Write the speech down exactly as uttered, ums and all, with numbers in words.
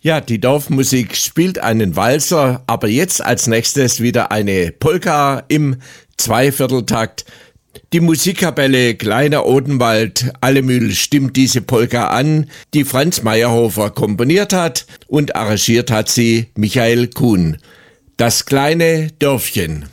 Ja, die Dorfmusik spielt einen Walzer, aber jetzt als nächstes wieder eine Polka im Zweivierteltakt. Die Musikkapelle Kleiner Odenwald Allemühl stimmt diese Polka an, die Franz Meyerhofer komponiert hat, und arrangiert hat sie Michael Kuhn. Das kleine Dörfchen.